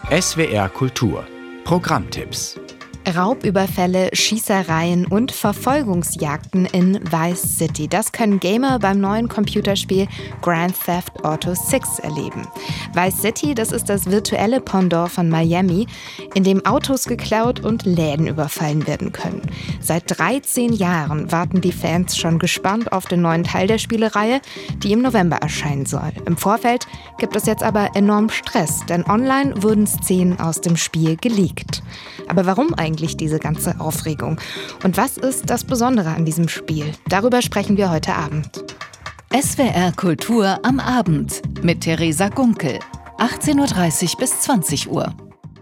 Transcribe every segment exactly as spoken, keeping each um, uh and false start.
S W R Kultur Programmtipps. Raubüberfälle, Schießereien und Verfolgungsjagden in Vice City. Das können Gamer beim neuen Computerspiel Grand Theft Auto sechs erleben. Vice City, das ist das virtuelle Pendant von Miami, in dem Autos geklaut und Läden überfallen werden können. Seit dreizehn Jahren warten die Fans schon gespannt auf den neuen Teil der Spielereihe, die im November erscheinen soll. Im Vorfeld gibt es jetzt aber enorm Stress, denn online wurden Szenen aus dem Spiel geleakt. Aber warum eigentlich diese ganze Aufregung? Und was ist das Besondere an diesem Spiel? Darüber sprechen wir heute Abend. S W R Kultur am Abend mit Theresa Gunkel. achtzehn Uhr dreißig bis zwanzig Uhr.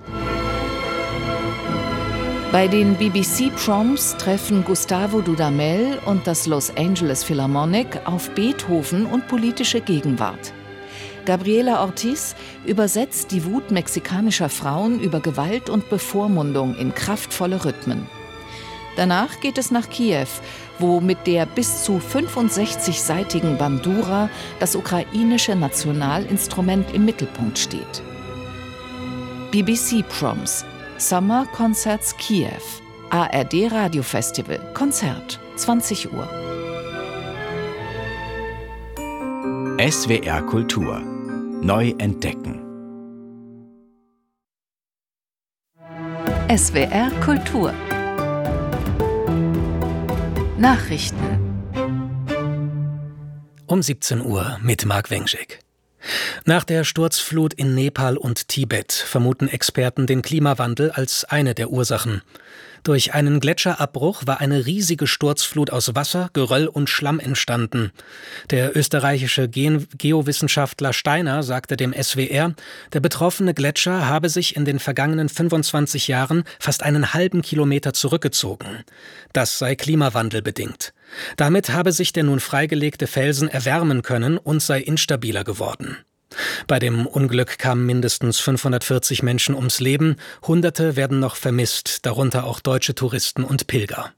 Bei den B B C Proms treffen Gustavo Dudamel und das Los Angeles Philharmonic auf Beethoven und politische Gegenwart. Gabriela Ortiz übersetzt die Wut mexikanischer Frauen über Gewalt und Bevormundung in kraftvolle Rhythmen. Danach geht es nach Kiew, wo mit der bis zu fünfundsechzig-seitigen Bandura das ukrainische Nationalinstrument im Mittelpunkt steht. B B C Proms, Summer Concerts Kiew, A R D Radio Festival, Konzert, zwanzig Uhr. S W R Kultur neu entdecken. S W R Kultur Nachrichten um siebzehn Uhr mit Marc Wenschig. Nach der Sturzflut in Nepal und Tibet vermuten Experten den Klimawandel als eine der Ursachen. Durch einen Gletscherabbruch war eine riesige Sturzflut aus Wasser, Geröll und Schlamm entstanden. Der österreichische Gen- Geowissenschaftler Steiner sagte dem S W R, der betroffene Gletscher habe sich in den vergangenen fünfundzwanzig Jahren fast einen halben Kilometer zurückgezogen. Das sei klimawandelbedingt. Damit habe sich der nun freigelegte Felsen erwärmen können und sei instabiler geworden. Bei dem Unglück kamen mindestens fünfhundertvierzig Menschen ums Leben, Hunderte werden noch vermisst, darunter auch deutsche Touristen und Pilger.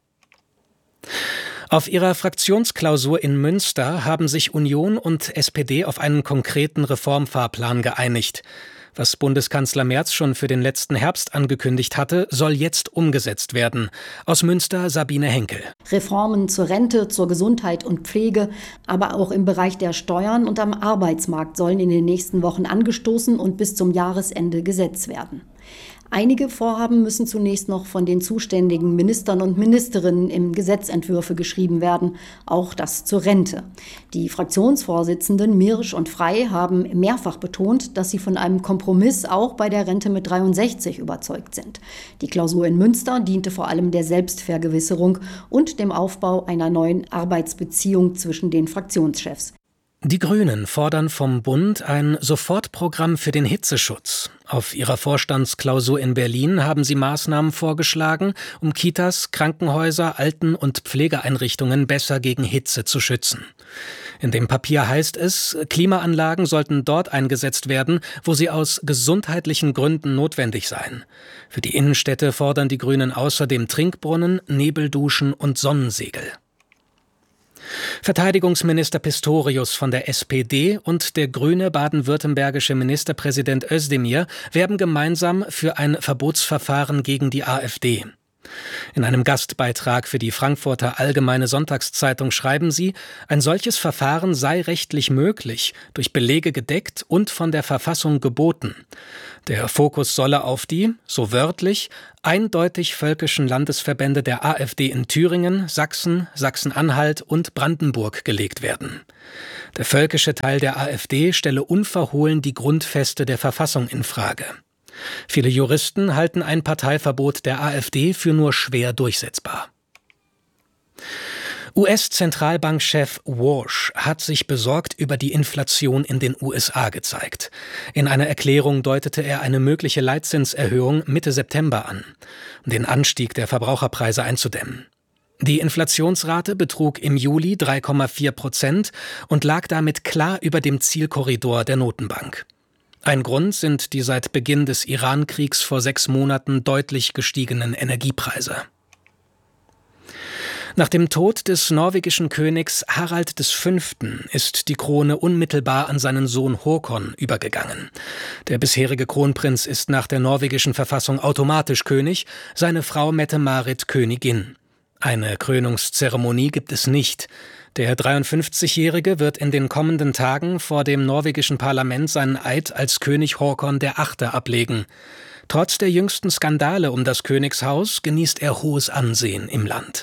Auf ihrer Fraktionsklausur in Münster haben sich Union und S P D auf einen konkreten Reformfahrplan geeinigt. Was Bundeskanzler Merz schon für den letzten Herbst angekündigt hatte, soll jetzt umgesetzt werden. Aus Münster Sabine Henkel. Reformen zur Rente, zur Gesundheit und Pflege, aber auch im Bereich der Steuern und am Arbeitsmarkt sollen in den nächsten Wochen angestoßen und bis zum Jahresende gesetzt werden. Einige Vorhaben müssen zunächst noch von den zuständigen Ministern und Ministerinnen in Gesetzentwürfe geschrieben werden, auch das zur Rente. Die Fraktionsvorsitzenden Mirsch und Frey haben mehrfach betont, dass sie von einem Kompromiss auch bei der Rente mit dreiundsechzig überzeugt sind. Die Klausur in Münster diente vor allem der Selbstvergewisserung und dem Aufbau einer neuen Arbeitsbeziehung zwischen den Fraktionschefs. Die Grünen fordern vom Bund ein Sofortprogramm für den Hitzeschutz. Auf ihrer Vorstandsklausur in Berlin haben sie Maßnahmen vorgeschlagen, um Kitas, Krankenhäuser, Alten- und Pflegeeinrichtungen besser gegen Hitze zu schützen. In dem Papier heißt es, Klimaanlagen sollten dort eingesetzt werden, wo sie aus gesundheitlichen Gründen notwendig seien. Für die Innenstädte fordern die Grünen außerdem Trinkbrunnen, Nebelduschen und Sonnensegel. Verteidigungsminister Pistorius von der S P D und der grüne baden-württembergische Ministerpräsident Özdemir werben gemeinsam für ein Verbotsverfahren gegen die AfD. In einem Gastbeitrag für die Frankfurter Allgemeine Sonntagszeitung schreiben sie, ein solches Verfahren sei rechtlich möglich, durch Belege gedeckt und von der Verfassung geboten. Der Fokus solle auf die, so wörtlich, eindeutig völkischen Landesverbände der AfD in Thüringen, Sachsen, Sachsen-Anhalt und Brandenburg gelegt werden. Der völkische Teil der AfD stelle unverhohlen die Grundfeste der Verfassung in Frage. Viele Juristen halten ein Parteiverbot der AfD für nur schwer durchsetzbar. U S-Zentralbankchef Walsh hat sich besorgt über die Inflation in den U S A gezeigt. In einer Erklärung deutete er eine mögliche Leitzinserhöhung Mitte September an, um den Anstieg der Verbraucherpreise einzudämmen. Die Inflationsrate betrug im Juli drei Komma vier Prozent und lag damit klar über dem Zielkorridor der Notenbank. Ein Grund sind die seit Beginn des Iran-Kriegs vor sechs Monaten deutlich gestiegenen Energiepreise. Nach dem Tod des norwegischen Königs Harald der Fünfte ist die Krone unmittelbar an seinen Sohn Håkon übergegangen. Der bisherige Kronprinz ist nach der norwegischen Verfassung automatisch König, seine Frau Mette-Marit Königin. Eine Krönungszeremonie gibt es nicht. Der dreiundfünfzigjährige wird in den kommenden Tagen vor dem norwegischen Parlament seinen Eid als König Håkon der Achte ablegen. Trotz der jüngsten Skandale um das Königshaus genießt er hohes Ansehen im Land.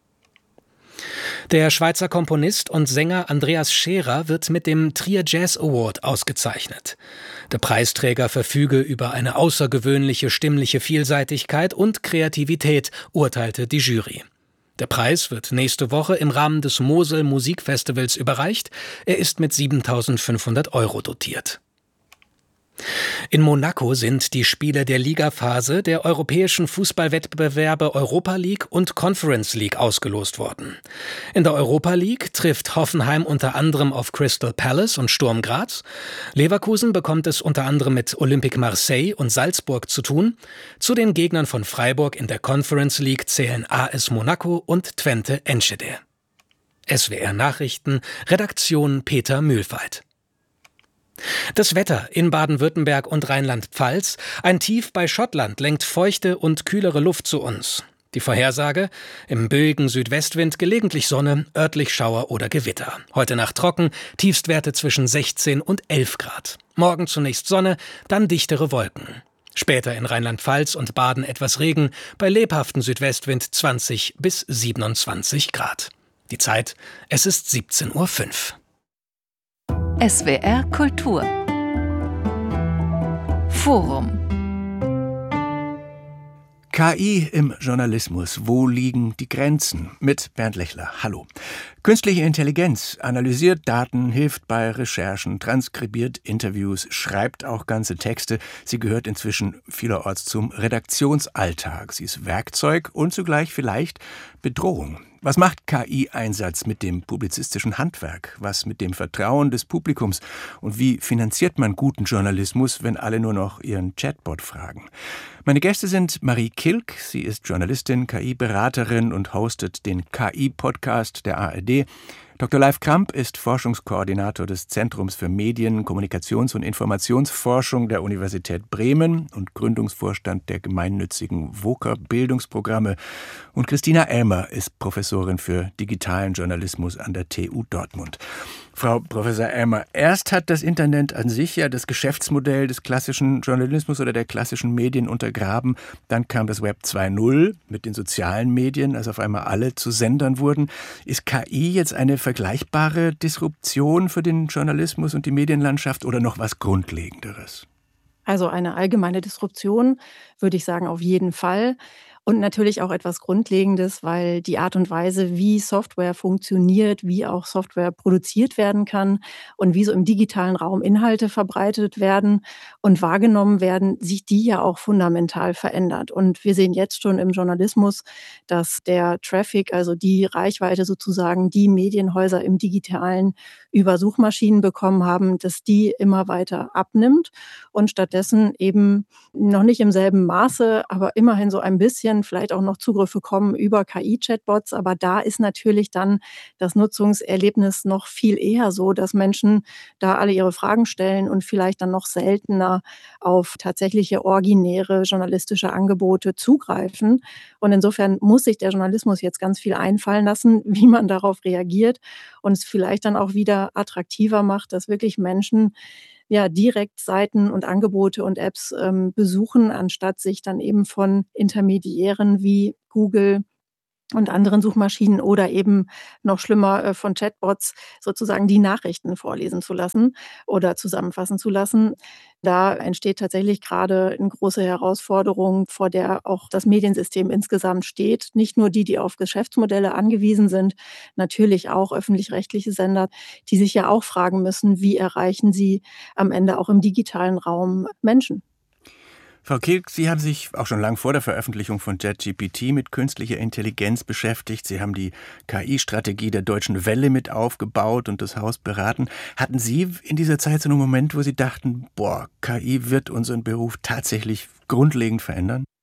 Der Schweizer Komponist und Sänger Andreas Scherer wird mit dem Trier Jazz Award ausgezeichnet. Der Preisträger verfüge über eine außergewöhnliche stimmliche Vielseitigkeit und Kreativität, urteilte die Jury. Der Preis wird nächste Woche im Rahmen des Mosel Musikfestivals überreicht. Er ist mit siebentausendfünfhundert Euro dotiert. In Monaco sind die Spiele der Ligaphase der europäischen Fußballwettbewerbe Europa League und Conference League ausgelost worden. In der Europa League trifft Hoffenheim unter anderem auf Crystal Palace und Sturm Graz. Leverkusen bekommt es unter anderem mit Olympique Marseille und Salzburg zu tun. Zu den Gegnern von Freiburg in der Conference League zählen A S Monaco und Twente Enschede. S W R Nachrichten, Redaktion Peter Mühlfeit. Das Wetter in Baden-Württemberg und Rheinland-Pfalz. Ein Tief bei Schottland lenkt feuchte und kühlere Luft zu uns. Die Vorhersage: im böigen Südwestwind gelegentlich Sonne, örtlich Schauer oder Gewitter. Heute Nacht trocken, Tiefstwerte zwischen sechzehn und elf Grad. Morgen zunächst Sonne, dann dichtere Wolken. Später in Rheinland-Pfalz und Baden etwas Regen, bei lebhaftem Südwestwind zwanzig bis siebenundzwanzig Grad. Die Zeit: es ist siebzehn Uhr fünf. S W R Kultur Forum. K I im Journalismus. Wo liegen die Grenzen? Mit Bernd Lechler. Hallo. Künstliche Intelligenz analysiert Daten, hilft bei Recherchen, transkribiert Interviews, schreibt auch ganze Texte. Sie gehört inzwischen vielerorts zum Redaktionsalltag. Sie ist Werkzeug und zugleich vielleicht Bedrohung. Was macht K I-Einsatz mit dem publizistischen Handwerk? Was mit dem Vertrauen des Publikums? Und wie finanziert man guten Journalismus, wenn alle nur noch ihren Chatbot fragen? Meine Gäste sind Marie Kilk. Sie ist Journalistin, K I-Beraterin und hostet den K I-Podcast der A R D. Doktor Leif Kramp ist Forschungskoordinator des Zentrums für Medien-, Kommunikations- und Informationsforschung der Universität Bremen und Gründungsvorstand der gemeinnützigen VOCA-Bildungsprogramme. Und Christina Elmer ist Professorin für digitalen Journalismus an der T U Dortmund. Frau Professor Elmer, erst hat das Internet an sich ja das Geschäftsmodell des klassischen Journalismus oder der klassischen Medien untergraben. Dann kam das Web zwei Punkt null mit den sozialen Medien, als auf einmal alle zu Sendern wurden. Ist K I jetzt eine vergleichbare Disruption für den Journalismus und die Medienlandschaft oder noch was Grundlegenderes? Also eine allgemeine Disruption, würde ich sagen, auf jeden Fall. Und natürlich auch etwas Grundlegendes, weil die Art und Weise, wie Software funktioniert, wie auch Software produziert werden kann und wie so im digitalen Raum Inhalte verbreitet werden und wahrgenommen werden, sich die ja auch fundamental verändert. Und wir sehen jetzt schon im Journalismus, dass der Traffic, also die Reichweite sozusagen, die Medienhäuser im Digitalen über Suchmaschinen bekommen haben, dass die immer weiter abnimmt und stattdessen eben noch nicht im selben Maße, aber immerhin so ein bisschen vielleicht auch noch Zugriffe kommen über K I-Chatbots. Aber da ist natürlich dann das Nutzungserlebnis noch viel eher so, dass Menschen da alle ihre Fragen stellen und vielleicht dann noch seltener auf tatsächliche originäre journalistische Angebote zugreifen. Und insofern muss sich der Journalismus jetzt ganz viel einfallen lassen, wie man darauf reagiert und es vielleicht dann auch wieder attraktiver macht, dass wirklich Menschen ja direkt Seiten und Angebote und Apps ähm, besuchen, anstatt sich dann eben von Intermediären wie Google und anderen Suchmaschinen oder eben noch schlimmer äh, von Chatbots sozusagen die Nachrichten vorlesen zu lassen oder zusammenfassen zu lassen. Da entsteht tatsächlich gerade eine große Herausforderung, vor der auch das Mediensystem insgesamt steht. Nicht nur die, die auf Geschäftsmodelle angewiesen sind, natürlich auch öffentlich-rechtliche Sender, die sich ja auch fragen müssen, wie erreichen sie am Ende auch im digitalen Raum Menschen. Frau Kilk, Sie haben sich auch schon lange vor der Veröffentlichung von ChatGPT mit künstlicher Intelligenz beschäftigt. Sie haben die K I-Strategie der Deutschen Welle mit aufgebaut und das Haus beraten. Hatten Sie in dieser Zeit so einen Moment, wo Sie dachten, boah, K I wird unseren Beruf tatsächlich grundlegend verändern?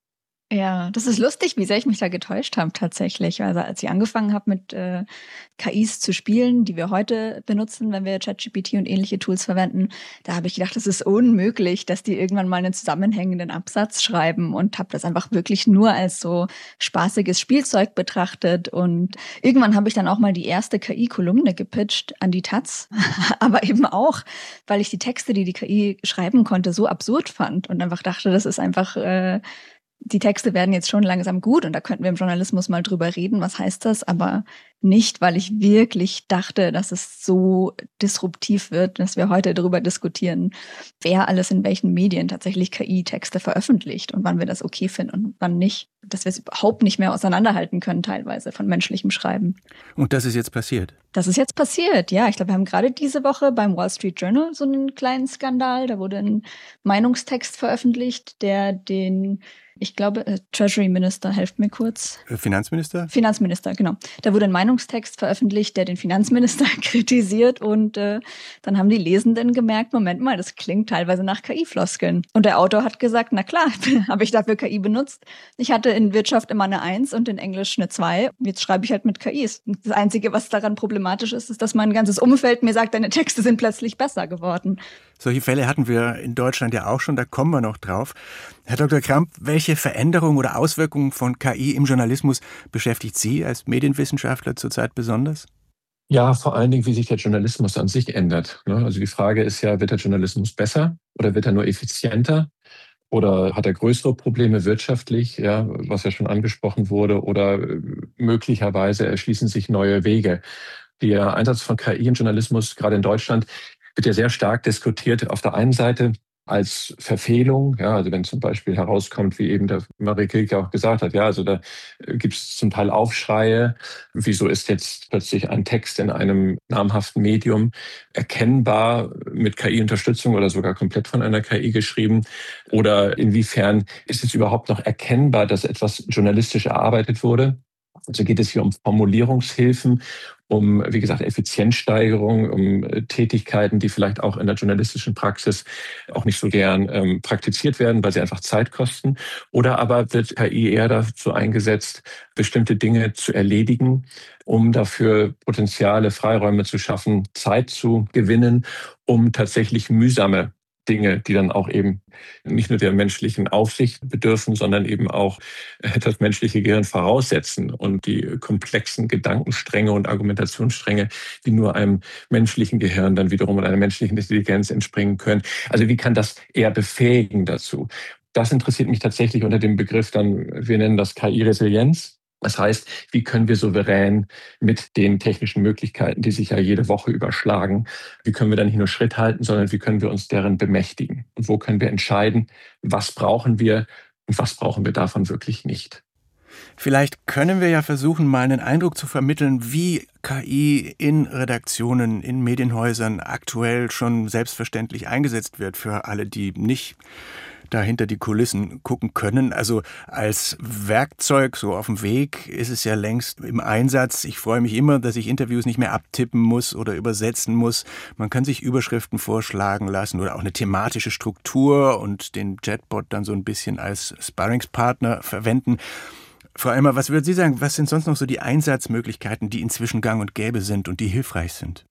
Ja, das ist lustig, wie sehr ich mich da getäuscht habe tatsächlich. Also als ich angefangen habe mit äh, K Is zu spielen, die wir heute benutzen, wenn wir ChatGPT und ähnliche Tools verwenden, da habe ich gedacht, es ist unmöglich, dass die irgendwann mal einen zusammenhängenden Absatz schreiben, und habe das einfach wirklich nur als so spaßiges Spielzeug betrachtet. Und irgendwann habe ich dann auch mal die erste K I-Kolumne gepitcht an die Taz, aber eben auch, weil ich die Texte, die die K I schreiben konnte, so absurd fand und einfach dachte, das ist einfach... Äh, die Texte werden jetzt schon langsam gut und da könnten wir im Journalismus mal drüber reden, was heißt das, aber nicht, weil ich wirklich dachte, dass es so disruptiv wird, dass wir heute darüber diskutieren, wer alles in welchen Medien tatsächlich K I-Texte veröffentlicht und wann wir das okay finden und wann nicht. Dass wir es überhaupt nicht mehr auseinanderhalten können teilweise von menschlichem Schreiben. Und das ist jetzt passiert? Das ist jetzt passiert, ja. Ich glaube, wir haben gerade diese Woche beim Wall Street Journal so einen kleinen Skandal. Da wurde ein Meinungstext veröffentlicht, der den, ich glaube, äh, Treasury Minister, helft mir kurz. Finanzminister? Finanzminister, genau. Da wurde ein Meinungstext veröffentlicht, der den Finanzminister kritisiert, und äh, dann haben die Lesenden gemerkt, Moment mal, das klingt teilweise nach K I-Floskeln. Und der Autor hat gesagt, na klar, habe ich dafür K I benutzt. Ich hatte in Wirtschaft immer eine Eins und in Englisch eine Zwei. Jetzt schreibe ich halt mit K Is. Das Einzige, was daran problematisch ist, ist, dass mein ganzes Umfeld mir sagt, deine Texte sind plötzlich besser geworden. Solche Fälle hatten wir in Deutschland ja auch schon, da kommen wir noch drauf. Herr Doktor Kramp, welche Veränderungen oder Auswirkungen von K I im Journalismus beschäftigt Sie als Medienwissenschaftler zurzeit besonders? Ja, vor allen Dingen, wie sich der Journalismus an sich ändert. Also die Frage ist ja, wird der Journalismus besser oder wird er nur effizienter? Oder hat er größere Probleme wirtschaftlich, ja, was ja schon angesprochen wurde, oder möglicherweise erschließen sich neue Wege. Der Einsatz von K I im Journalismus, gerade in Deutschland, wird ja sehr stark diskutiert. Auf der einen Seite als Verfehlung, ja, also wenn zum Beispiel herauskommt, wie eben der Marie Kilke auch gesagt hat, ja, also da gibt es zum Teil Aufschreie. Wieso ist jetzt plötzlich ein Text in einem namhaften Medium erkennbar mit K I-Unterstützung oder sogar komplett von einer K I geschrieben? Oder inwiefern ist es überhaupt noch erkennbar, dass etwas journalistisch erarbeitet wurde? Also geht es hier um Formulierungshilfen, um, wie gesagt, Effizienzsteigerung, um Tätigkeiten, die vielleicht auch in der journalistischen Praxis auch nicht so gern ähm, praktiziert werden, weil sie einfach Zeit kosten. Oder aber wird K I eher dazu eingesetzt, bestimmte Dinge zu erledigen, um dafür Potenziale, Freiräume zu schaffen, Zeit zu gewinnen, um tatsächlich mühsame Dinge, die dann auch eben nicht nur der menschlichen Aufsicht bedürfen, sondern eben auch das menschliche Gehirn voraussetzen und die komplexen Gedankenstränge und Argumentationsstränge, die nur einem menschlichen Gehirn dann wiederum und einer menschlichen Intelligenz entspringen können. Also wie kann das eher befähigen dazu? Das interessiert mich tatsächlich unter dem Begriff dann, wir nennen das K I-Resilienz. Das heißt, wie können wir souverän mit den technischen Möglichkeiten, die sich ja jede Woche überschlagen, wie können wir dann nicht nur Schritt halten, sondern wie können wir uns deren bemächtigen? Und wo können wir entscheiden, was brauchen wir und was brauchen wir davon wirklich nicht? Vielleicht können wir ja versuchen, mal einen Eindruck zu vermitteln, wie K I in Redaktionen, in Medienhäusern aktuell schon selbstverständlich eingesetzt wird für alle, die nicht da hinter die Kulissen gucken können. Also als Werkzeug, so auf dem Weg, ist es ja längst im Einsatz. Ich freue mich immer, dass ich Interviews nicht mehr abtippen muss oder übersetzen muss. Man kann sich Überschriften vorschlagen lassen oder auch eine thematische Struktur und den Chatbot dann so ein bisschen als Sparringspartner verwenden. Frau Elmer, was würden Sie sagen, was sind sonst noch so die Einsatzmöglichkeiten, die inzwischen gang und gäbe sind und die hilfreich sind?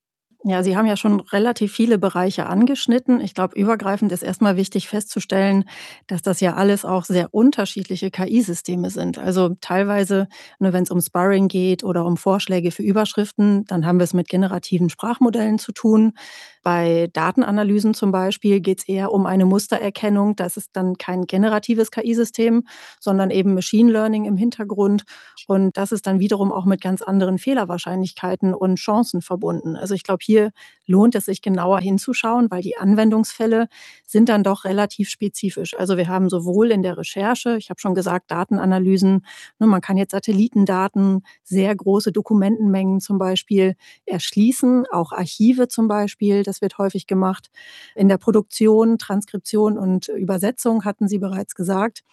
Ja, Sie haben ja schon relativ viele Bereiche angeschnitten. Ich glaube, übergreifend ist erstmal wichtig festzustellen, dass das ja alles auch sehr unterschiedliche K I-Systeme sind. Also teilweise, ne, wenn es um Sparring geht oder um Vorschläge für Überschriften, dann haben wir es mit generativen Sprachmodellen zu tun. Bei Datenanalysen zum Beispiel geht es eher um eine Mustererkennung. Das ist dann kein generatives K I-System, sondern eben Machine Learning im Hintergrund. Und das ist dann wiederum auch mit ganz anderen Fehlerwahrscheinlichkeiten und Chancen verbunden. Also ich glaube, hier lohnt es sich genauer hinzuschauen, weil die Anwendungsfälle sind dann doch relativ spezifisch. Also wir haben sowohl in der Recherche, ich habe schon gesagt, Datenanalysen, ne, man kann jetzt Satellitendaten, sehr große Dokumentenmengen zum Beispiel erschließen, auch Archive zum Beispiel, das wird häufig gemacht. In der Produktion, Transkription und Übersetzung hatten Sie bereits gesagt.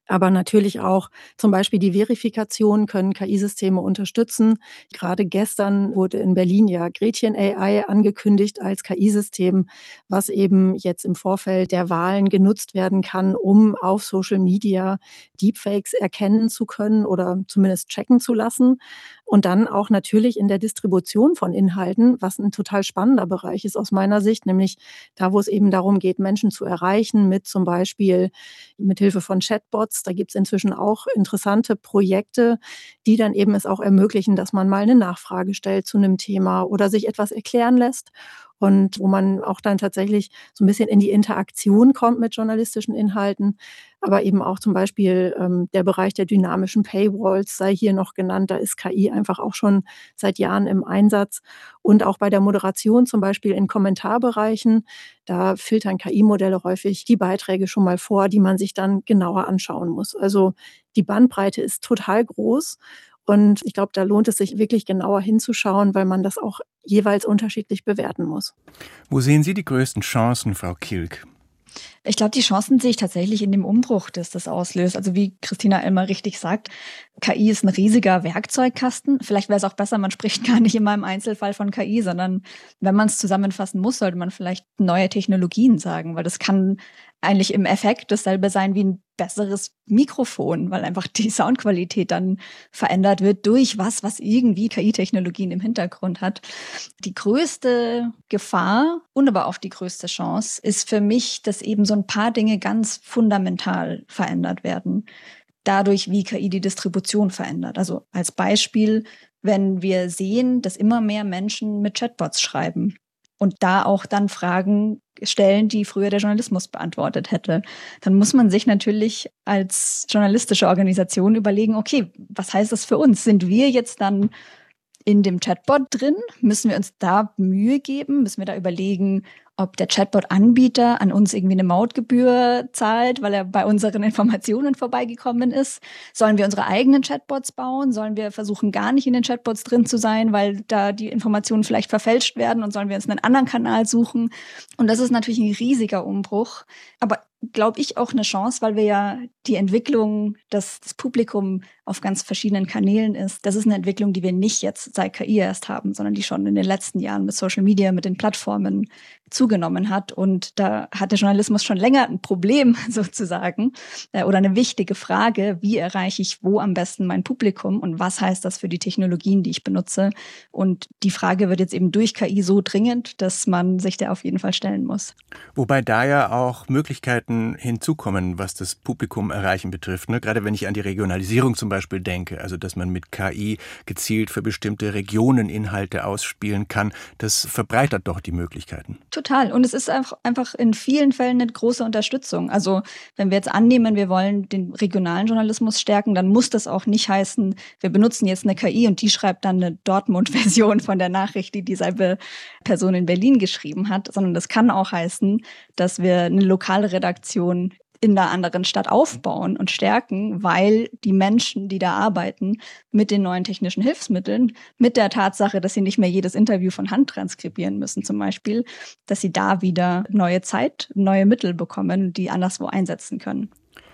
Aber natürlich auch zum Beispiel die Verifikation können K I-Systeme unterstützen. Gerade gestern wurde in Berlin ja Gretchen A I angekündigt als K I-System, was eben jetzt im Vorfeld der Wahlen genutzt werden kann, um auf Social Media Deepfakes erkennen zu können oder zumindest checken zu lassen. Und dann auch natürlich in der Distribution von Inhalten, was ein total spannender Bereich ist aus meiner Sicht, nämlich da, wo es eben darum geht, Menschen zu erreichen mit zum Beispiel mit Hilfe von Chatbots. Da gibt es inzwischen auch interessante Projekte, die dann eben es auch ermöglichen, dass man mal eine Nachfrage stellt zu einem Thema oder sich etwas erklären lässt. Und wo man auch dann tatsächlich so ein bisschen in die Interaktion kommt mit journalistischen Inhalten. Aber eben auch zum Beispiel ähm, der Bereich der dynamischen Paywalls sei hier noch genannt. Da ist K I einfach auch schon seit Jahren im Einsatz. Und auch bei der Moderation zum Beispiel in Kommentarbereichen, da filtern K I-Modelle häufig die Beiträge schon mal vor, die man sich dann genauer anschauen muss. Also die Bandbreite ist total groß. Und ich glaube, da lohnt es sich wirklich genauer hinzuschauen, weil man das auch jeweils unterschiedlich bewerten muss. Wo sehen Sie die größten Chancen, Frau Kilk? Ich glaube, die Chancen sehe ich tatsächlich in dem Umbruch, das das auslöst. Also wie Christina Elmer richtig sagt, K I ist ein riesiger Werkzeugkasten. Vielleicht wäre es auch besser, man spricht gar nicht immer im Einzelfall von K I, sondern wenn man es zusammenfassen muss, sollte man vielleicht neue Technologien sagen, weil das kann eigentlich im Effekt dasselbe sein wie ein besseres Mikrofon, weil einfach die Soundqualität dann verändert wird durch was, was irgendwie K I-Technologien im Hintergrund hat. Die größte Gefahr und aber auch die größte Chance ist für mich, dass eben so ein paar Dinge ganz fundamental verändert werden. Dadurch, wie K I die Distribution verändert. Also als Beispiel, wenn wir sehen, dass immer mehr Menschen mit Chatbots schreiben und da auch dann Fragen stellen, die früher der Journalismus beantwortet hätte, dann muss man sich natürlich als journalistische Organisation überlegen, okay, was heißt das für uns? Sind wir jetzt dann in dem Chatbot drin? Müssen wir uns da Mühe geben? Müssen wir da überlegen, ob der Chatbot-Anbieter an uns irgendwie eine Mautgebühr zahlt, weil er bei unseren Informationen vorbeigekommen ist? Sollen wir unsere eigenen Chatbots bauen? Sollen wir versuchen, gar nicht in den Chatbots drin zu sein, weil da die Informationen vielleicht verfälscht werden? Und sollen wir uns einen anderen Kanal suchen? Und das ist natürlich ein riesiger Umbruch. Aber glaube ich auch eine Chance, weil wir ja die Entwicklung, dass das Publikum auf ganz verschiedenen Kanälen ist, das ist eine Entwicklung, die wir nicht jetzt seit K I erst haben, sondern die schon in den letzten Jahren mit Social Media, mit den Plattformen zugenommen hat. Und da hat der Journalismus schon länger ein Problem sozusagen äh, oder eine wichtige Frage, wie erreiche ich wo am besten mein Publikum und was heißt das für die Technologien, die ich benutze? Und die Frage wird jetzt eben durch K I so dringend, dass man sich der auf jeden Fall stellen muss. Wobei da ja auch Möglichkeiten hinzukommen, was das Publikum erreichen betrifft. Ne? Gerade wenn ich an die Regionalisierung zum Beispiel denke, also dass man mit K I gezielt für bestimmte Regionen Inhalte ausspielen kann, das verbreitert doch die Möglichkeiten. Total. Und es ist einfach in vielen Fällen eine große Unterstützung. Also wenn wir jetzt annehmen, wir wollen den regionalen Journalismus stärken, dann muss das auch nicht heißen, wir benutzen jetzt eine K I und die schreibt dann eine Dortmund-Version von der Nachricht, die dieselbe Person in Berlin geschrieben hat, sondern das kann auch heißen, dass wir eine lokale Redaktion in einer anderen Stadt aufbauen und stärken, weil die Menschen, die da arbeiten, mit den neuen technischen Hilfsmitteln, mit der Tatsache, dass sie nicht mehr jedes Interview von Hand transkribieren müssen zum Beispiel, dass sie da wieder neue Zeit, neue Mittel bekommen, die anderswo einsetzen können.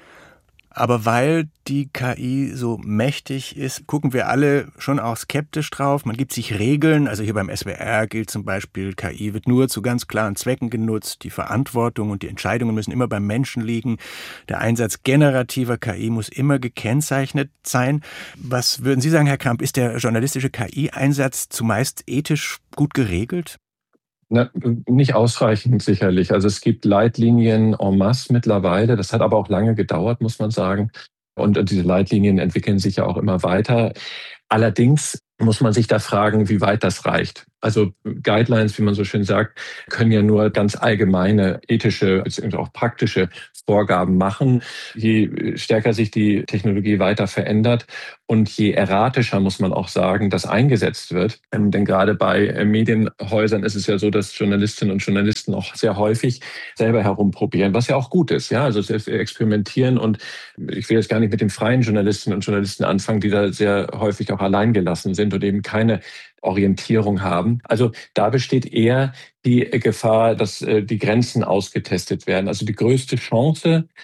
Aber weil die K I so mächtig ist, gucken wir alle schon auch skeptisch drauf. Man gibt sich Regeln. Also hier beim S W R gilt zum Beispiel, K I wird nur zu ganz klaren Zwecken genutzt. Die Verantwortung und die Entscheidungen müssen immer beim Menschen liegen. Der Einsatz generativer K I muss immer gekennzeichnet sein. Was würden Sie sagen, Herr Kramp, ist der journalistische K I-Einsatz zumeist ethisch gut geregelt? Na, nicht ausreichend sicherlich. Also es gibt Leitlinien en masse mittlerweile. Das hat aber auch lange gedauert, muss man sagen. Und diese Leitlinien entwickeln sich ja auch immer weiter. Allerdings muss man sich da fragen, wie weit das reicht. Also Guidelines, wie man so schön sagt, können ja nur ganz allgemeine ethische bzw. auch praktische Vorgaben machen. Je stärker sich die Technologie weiter verändert und je erratischer, muss man auch sagen, das eingesetzt wird. Denn gerade bei Medienhäusern ist es ja so, dass Journalistinnen und Journalisten auch sehr häufig selber herumprobieren, was ja auch gut ist. Ja, also experimentieren, und ich will jetzt gar nicht mit den freien Journalistinnen und Journalisten anfangen, die da sehr häufig auch alleingelassen sind und eben keine Orientierung haben. Also da besteht eher die Gefahr, dass die Grenzen ausgetestet werden. Also die größte Chance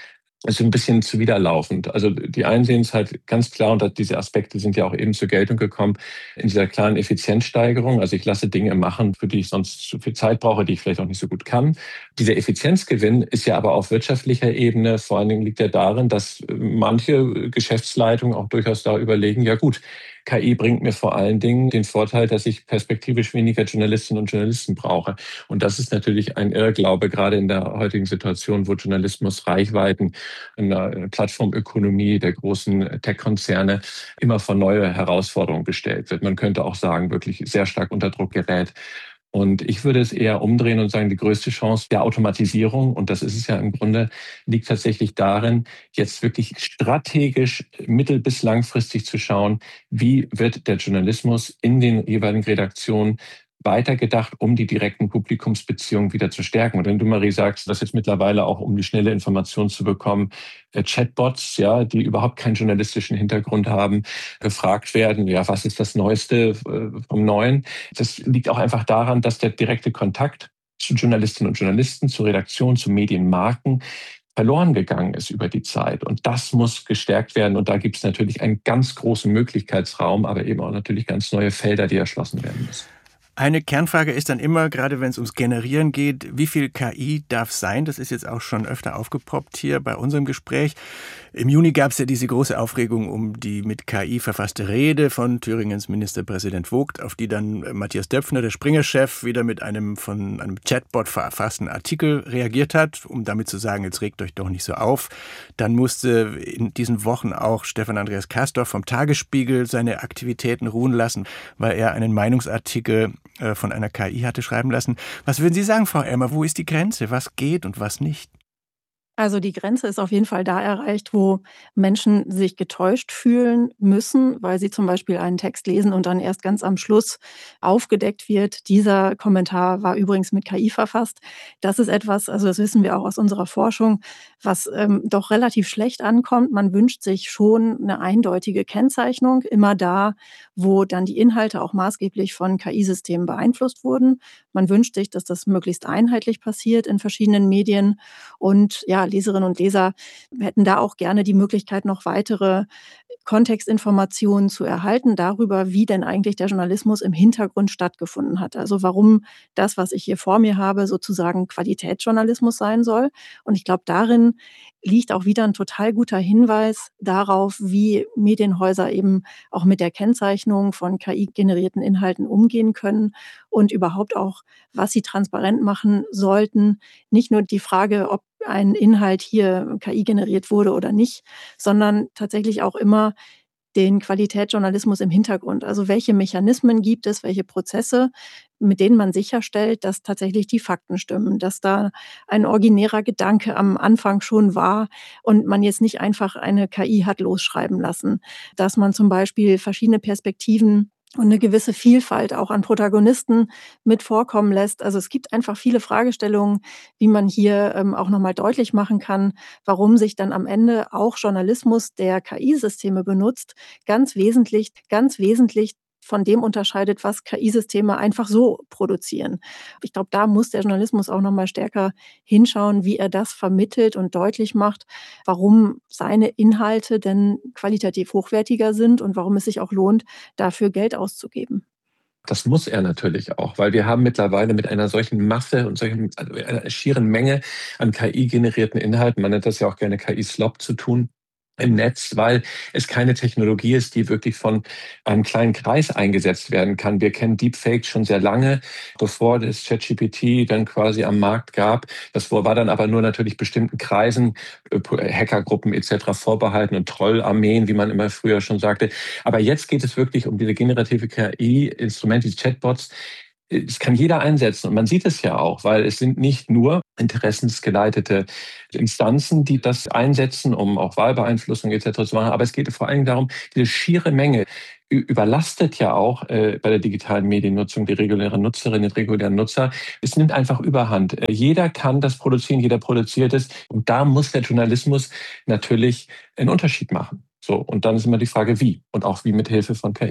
ist ein bisschen zuwiderlaufend. Also die einen sehen es halt ganz klar, und diese Aspekte sind ja auch eben zur Geltung gekommen, in dieser klaren Effizienzsteigerung. Also ich lasse Dinge machen, für die ich sonst zu viel Zeit brauche, die ich vielleicht auch nicht so gut kann. Dieser Effizienzgewinn ist ja aber auf wirtschaftlicher Ebene, vor allen Dingen liegt er darin, dass manche Geschäftsleitungen auch durchaus da überlegen, ja gut, K I bringt mir vor allen Dingen den Vorteil, dass ich perspektivisch weniger Journalistinnen und Journalisten brauche. Und das ist natürlich ein Irrglaube, gerade in der heutigen Situation, wo Journalismus Reichweiten in der Plattformökonomie der großen Tech-Konzerne immer vor neue Herausforderungen gestellt wird. Man könnte auch sagen, wirklich sehr stark unter Druck gerät. Und ich würde es eher umdrehen und sagen, die größte Chance der Automatisierung, und das ist es ja im Grunde, liegt tatsächlich darin, jetzt wirklich strategisch mittel- bis langfristig zu schauen, wie wird der Journalismus in den jeweiligen Redaktionen weitergedacht, um die direkten Publikumsbeziehungen wieder zu stärken. Und wenn du, Marie, sagst, dass jetzt mittlerweile auch, um die schnelle Information zu bekommen, Chatbots, ja, die überhaupt keinen journalistischen Hintergrund haben, gefragt werden, ja, was ist das Neueste vom Neuen? Das liegt auch einfach daran, dass der direkte Kontakt zu Journalistinnen und Journalisten, zu Redaktionen, zu Medienmarken verloren gegangen ist über die Zeit. Und das muss gestärkt werden. Und da gibt es natürlich einen ganz großen Möglichkeitsraum, aber eben auch natürlich ganz neue Felder, die erschlossen werden müssen. Eine Kernfrage ist dann immer, gerade wenn es ums Generieren geht, wie viel K I darf sein? Das ist jetzt auch schon öfter aufgepoppt hier bei unserem Gespräch. Im Juni gab es ja diese große Aufregung um die mit K I verfasste Rede von Thüringens Ministerpräsident Vogt, auf die dann Matthias Döpfner, der Springer-Chef, wieder mit einem von einem Chatbot verfassten Artikel reagiert hat, um damit zu sagen, jetzt regt euch doch nicht so auf. Dann musste in diesen Wochen auch Stefan Andreas Kastorf vom Tagesspiegel seine Aktivitäten ruhen lassen, weil er einen Meinungsartikel von einer K I hatte schreiben lassen. Was würden Sie sagen, Frau Elmer, wo ist die Grenze? Was geht und was nicht? Also die Grenze ist auf jeden Fall da erreicht, wo Menschen sich getäuscht fühlen müssen, weil sie zum Beispiel einen Text lesen und dann erst ganz am Schluss aufgedeckt wird. Dieser Kommentar war übrigens mit K I verfasst. Das ist etwas, also das wissen wir auch aus unserer Forschung, was ähm, doch relativ schlecht ankommt. Man wünscht sich schon eine eindeutige Kennzeichnung, immer da, wo dann die Inhalte auch maßgeblich von K I-Systemen beeinflusst wurden. Man wünscht sich, dass das möglichst einheitlich passiert in verschiedenen Medien. Und ja, Leserinnen und Leser hätten da auch gerne die Möglichkeit, noch weitere Kontextinformationen zu erhalten darüber, wie denn eigentlich der Journalismus im Hintergrund stattgefunden hat. Also warum das, was ich hier vor mir habe, sozusagen Qualitätsjournalismus sein soll. Und ich glaube, darin liegt auch wieder ein total guter Hinweis darauf, wie Medienhäuser eben auch mit der Kennzeichnung von K I-generierten Inhalten umgehen können und überhaupt auch, was sie transparent machen sollten. Nicht nur die Frage, ob ein Inhalt hier K I generiert wurde oder nicht, sondern tatsächlich auch immer den Qualitätsjournalismus im Hintergrund. Also welche Mechanismen gibt es, welche Prozesse, mit denen man sicherstellt, dass tatsächlich die Fakten stimmen, dass da ein originärer Gedanke am Anfang schon war und man jetzt nicht einfach eine K I hat losschreiben lassen, dass man zum Beispiel verschiedene Perspektiven und eine gewisse Vielfalt auch an Protagonisten mit vorkommen lässt. Also es gibt einfach viele Fragestellungen, wie man hier ähm, auch nochmal deutlich machen kann, warum sich dann am Ende auch Journalismus, der K I-Systeme benutzt, ganz wesentlich, ganz wesentlich von dem unterscheidet, was K I-Systeme einfach so produzieren. Ich glaube, da muss der Journalismus auch noch mal stärker hinschauen, wie er das vermittelt und deutlich macht, warum seine Inhalte denn qualitativ hochwertiger sind und warum es sich auch lohnt, dafür Geld auszugeben. Das muss er natürlich auch, weil wir haben mittlerweile mit einer solchen Masse und solchen, also einer schieren Menge an K I-generierten Inhalten, man nennt das ja auch gerne K I-Slop, zu tun im Netz, weil es keine Technologie ist, die wirklich von einem kleinen Kreis eingesetzt werden kann. Wir kennen Deepfakes schon sehr lange, bevor es ChatGPT dann quasi am Markt gab. Das war dann aber nur natürlich bestimmten Kreisen, Hackergruppen et cetera vorbehalten und Trollarmeen, wie man immer früher schon sagte. Aber jetzt geht es wirklich um diese generative K I-Instrumente, die Chatbots. Es kann jeder einsetzen und man sieht es ja auch, weil es sind nicht nur interessensgeleitete Instanzen, die das einsetzen, um auch Wahlbeeinflussung et cetera zu machen, aber es geht vor allem darum, diese schiere Menge überlastet ja auch äh, bei der digitalen Mediennutzung die regulären Nutzerinnen und regulären Nutzer. Es nimmt einfach Überhand. Äh, jeder kann das produzieren, jeder produziert es und da muss der Journalismus natürlich einen Unterschied machen. So, und dann ist immer die Frage, wie und auch wie mit Hilfe von K I.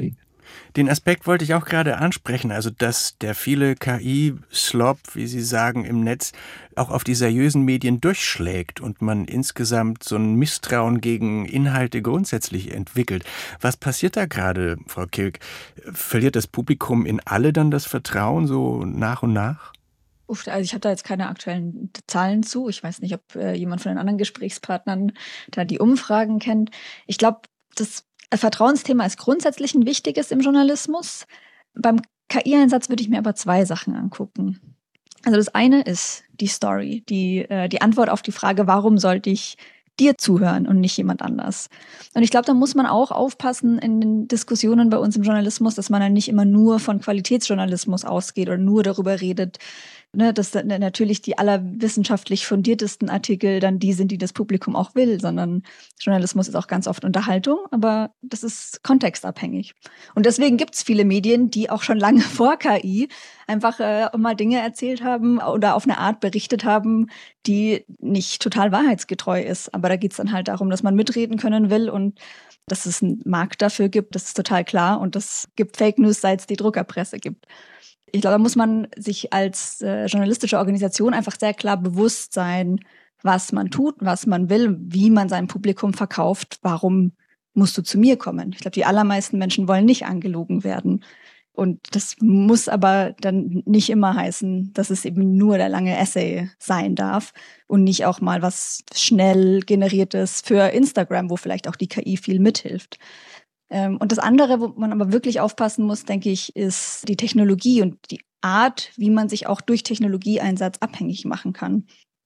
Den Aspekt wollte ich auch gerade ansprechen, also dass der viele K I-Slop, wie Sie sagen, im Netz auch auf die seriösen Medien durchschlägt und man insgesamt so ein Misstrauen gegen Inhalte grundsätzlich entwickelt. Was passiert da gerade, Frau Kilk? Verliert das Publikum in alle dann das Vertrauen so nach und nach? Uff, also ich habe da jetzt keine aktuellen Zahlen zu. Ich weiß nicht, ob äh, jemand von den anderen Gesprächspartnern da die Umfragen kennt. Ich glaube, das Vertrauensthema ist grundsätzlich ein wichtiges im Journalismus. Beim K I-Einsatz würde ich mir aber zwei Sachen angucken. Also das eine ist die Story, die, äh, die Antwort auf die Frage, warum sollte ich dir zuhören und nicht jemand anders. Und ich glaube, da muss man auch aufpassen in den Diskussionen bei uns im Journalismus, dass man dann nicht immer nur von Qualitätsjournalismus ausgeht oder nur darüber redet, ne, dass dann natürlich die allerwissenschaftlich fundiertesten Artikel dann die sind, die das Publikum auch will, sondern Journalismus ist auch ganz oft Unterhaltung, aber das ist kontextabhängig. Und deswegen gibt es viele Medien, die auch schon lange vor K I einfach äh, mal Dinge erzählt haben oder auf eine Art berichtet haben, die nicht total wahrheitsgetreu ist. Aber da geht es dann halt darum, dass man mitreden können will und dass es einen Markt dafür gibt, das ist total klar. Und das gibt Fake News, seit es die Druckerpresse gibt. Ich glaube, da muss man sich als äh, journalistische Organisation einfach sehr klar bewusst sein, was man tut, was man will, wie man sein Publikum verkauft, warum musst du zu mir kommen. Ich glaube, die allermeisten Menschen wollen nicht angelogen werden. Und das muss aber dann nicht immer heißen, dass es eben nur der lange Essay sein darf und nicht auch mal was schnell generiertes für Instagram, wo vielleicht auch die K I viel mithilft. Und das andere, wo man aber wirklich aufpassen muss, denke ich, ist die Technologie und die Art, wie man sich auch durch Technologieeinsatz abhängig machen kann.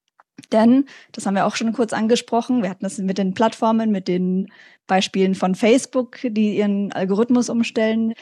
Denn, das haben wir auch schon kurz angesprochen, wir hatten das mit den Plattformen, mit den Beispielen von Facebook, die ihren Algorithmus umstellen.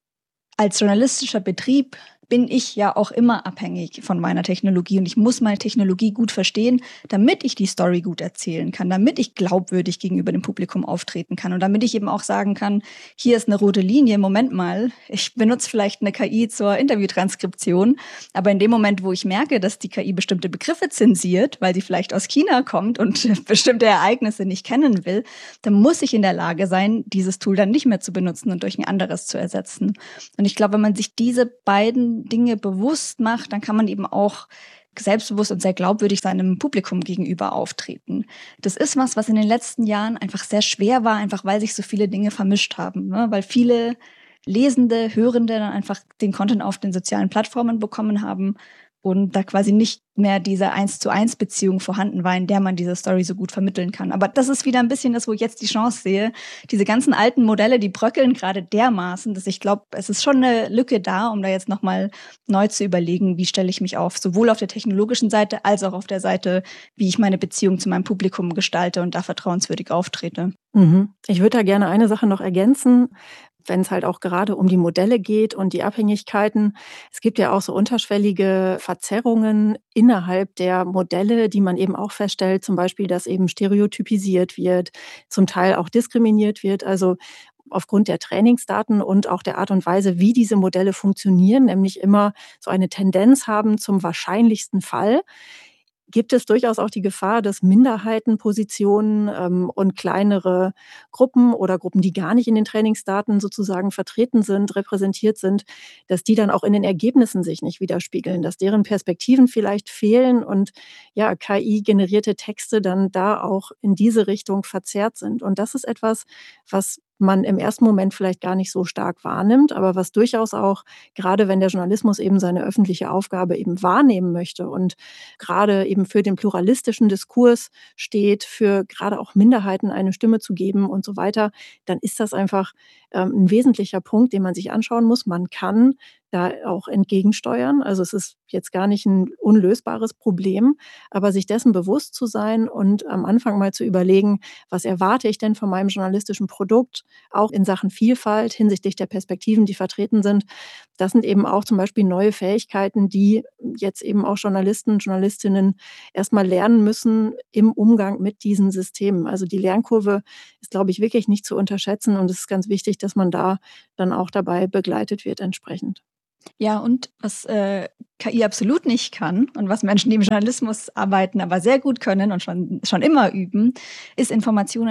Als journalistischer Betrieb bin ich ja auch immer abhängig von meiner Technologie und ich muss meine Technologie gut verstehen, damit ich die Story gut erzählen kann, damit ich glaubwürdig gegenüber dem Publikum auftreten kann und damit ich eben auch sagen kann, hier ist eine rote Linie, Moment mal, ich benutze vielleicht eine K I zur Interviewtranskription, aber in dem Moment, wo ich merke, dass die K I bestimmte Begriffe zensiert, weil die vielleicht aus China kommt und bestimmte Ereignisse nicht kennen will, dann muss ich in der Lage sein, dieses Tool dann nicht mehr zu benutzen und durch ein anderes zu ersetzen. Und ich glaube, wenn man sich diese beiden Dinge bewusst macht, dann kann man eben auch selbstbewusst und sehr glaubwürdig seinem Publikum gegenüber auftreten. Das ist was, was in den letzten Jahren einfach sehr schwer war, einfach weil sich so viele Dinge vermischt haben, ne? Weil viele Lesende, Hörende dann einfach den Content auf den sozialen Plattformen bekommen haben und da quasi nicht mehr diese eins zu eins Beziehung vorhanden war, in der man diese Story so gut vermitteln kann. Aber das ist wieder ein bisschen das, wo ich jetzt die Chance sehe. Diese ganzen alten Modelle, die bröckeln gerade dermaßen, dass ich glaube, es ist schon eine Lücke da, um da jetzt nochmal neu zu überlegen, wie stelle ich mich auf, sowohl auf der technologischen Seite als auch auf der Seite, wie ich meine Beziehung zu meinem Publikum gestalte und da vertrauenswürdig auftrete. Mhm. Ich würde da gerne eine Sache noch ergänzen, wenn es halt auch gerade um die Modelle geht und die Abhängigkeiten. Es gibt ja auch so unterschwellige Verzerrungen innerhalb der Modelle, die man eben auch feststellt, zum Beispiel, dass eben stereotypisiert wird, zum Teil auch diskriminiert wird. Also aufgrund der Trainingsdaten und auch der Art und Weise, wie diese Modelle funktionieren, nämlich immer so eine Tendenz haben zum wahrscheinlichsten Fall, gibt es durchaus auch die Gefahr, dass Minderheitenpositionen ähm, und kleinere Gruppen oder Gruppen, die gar nicht in den Trainingsdaten sozusagen vertreten sind, repräsentiert sind, dass die dann auch in den Ergebnissen sich nicht widerspiegeln, dass deren Perspektiven vielleicht fehlen und ja, K I-generierte Texte dann da auch in diese Richtung verzerrt sind. Und das ist etwas, was man im ersten Moment vielleicht gar nicht so stark wahrnimmt, aber was durchaus auch, gerade wenn der Journalismus eben seine öffentliche Aufgabe eben wahrnehmen möchte und gerade eben für den pluralistischen Diskurs steht, für gerade auch Minderheiten eine Stimme zu geben und so weiter, dann ist das einfach ähm, ein wesentlicher Punkt, den man sich anschauen muss. Man kann da auch entgegensteuern. Also es ist jetzt gar nicht ein unlösbares Problem, aber sich dessen bewusst zu sein und am Anfang mal zu überlegen, was erwarte ich denn von meinem journalistischen Produkt, auch in Sachen Vielfalt hinsichtlich der Perspektiven, die vertreten sind. Das sind eben auch zum Beispiel neue Fähigkeiten, die jetzt eben auch Journalisten, Journalistinnen erstmal lernen müssen im Umgang mit diesen Systemen. Also die Lernkurve ist, glaube ich, wirklich nicht zu unterschätzen und es ist ganz wichtig, dass man da dann auch dabei begleitet wird entsprechend. Ja, und was äh, K I absolut nicht kann und was Menschen, die im Journalismus arbeiten, aber sehr gut können und schon, schon immer üben, ist Informationen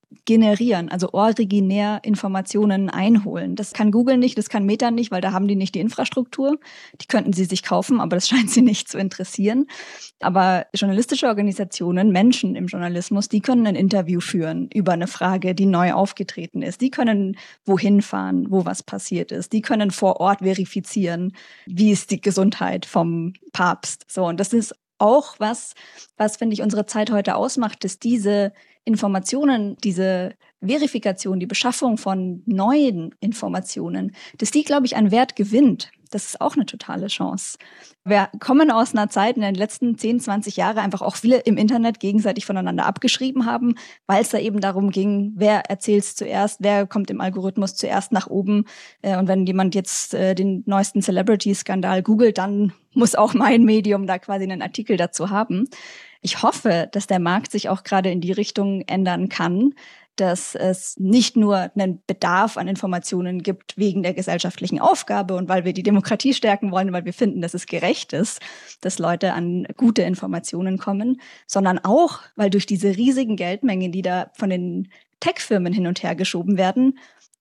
generieren, also originär Informationen einholen. Das kann Google nicht, das kann Meta nicht, weil da haben die nicht die Infrastruktur. Die könnten sie sich kaufen, aber das scheint sie nicht zu interessieren. Aber journalistische Organisationen, Menschen im Journalismus, die können ein Interview führen über eine Frage, die neu aufgetreten ist. Die können wohin fahren, wo was passiert ist. Die können vor Ort verifizieren, wie ist die Gesundheit vom Papst. So, und das ist auch was, was, finde ich, unsere Zeit heute ausmacht, dass diese Informationen, diese Verifikation, die Beschaffung von neuen Informationen, dass die, glaube ich, an Wert gewinnt. Das ist auch eine totale Chance. Wir kommen aus einer Zeit in den letzten zehn, zwanzig Jahren einfach auch viele im Internet gegenseitig voneinander abgeschrieben haben, weil es da eben darum ging, wer erzählt es zuerst, wer kommt im Algorithmus zuerst nach oben. Und wenn jemand jetzt den neuesten Celebrity-Skandal googelt, dann muss auch mein Medium da quasi einen Artikel dazu haben. Ich hoffe, dass der Markt sich auch gerade in die Richtung ändern kann, dass es nicht nur einen Bedarf an Informationen gibt wegen der gesellschaftlichen Aufgabe und weil wir die Demokratie stärken wollen, weil wir finden, dass es gerecht ist, dass Leute an gute Informationen kommen, sondern auch, weil durch diese riesigen Geldmengen, die da von den Tech-Firmen hin und her geschoben werden,